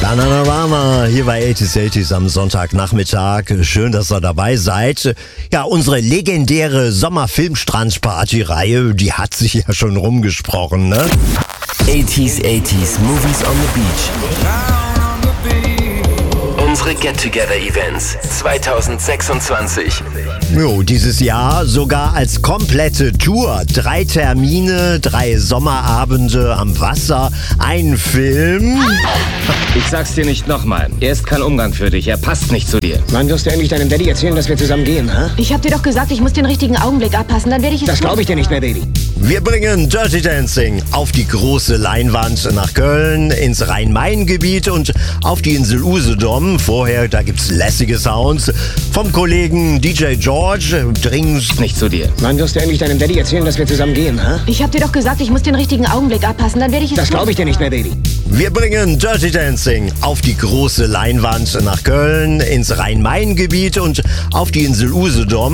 Bananarama hier bei 80s am Sonntagnachmittag. Schön, dass ihr dabei seid. Ja, unsere legendäre Sommerfilmstrandparty-Reihe, die hat sich ja schon rumgesprochen, ne? 80s Movies on the Beach. Unsere Get-Together-Events 2026. Jo, dieses Jahr sogar als komplette Tour. 3 Termine, 3 Sommerabende am Wasser, ein Film. Ich sag's dir nicht nochmal. Er ist kein Umgang für dich. Er passt nicht zu dir. Wann wirst du endlich deinem Daddy erzählen, dass wir zusammen gehen, ha? Ich hab dir doch gesagt, ich muss den richtigen Augenblick abpassen, dann werde ich es Das glaube ich dir nicht mehr, Baby. Wir bringen Dirty Dancing auf die große Leinwand nach Köln, ins Rhein-Main-Gebiet und auf die Insel Usedom. Vorher, da gibt's lässige Sounds vom Kollegen DJ George. Dringend Nicht zu dir. Wann wirst du endlich deinem Daddy erzählen, dass wir zusammen gehen, ha? Ich hab dir doch gesagt, ich muss den richtigen Augenblick abpassen, dann werde ich es Das glaube ich dir nicht mehr, Baby. Wir bringen Dirty Dancing auf die große Leinwand nach Köln, ins Rhein-Main-Gebiet und auf die Insel Usedom.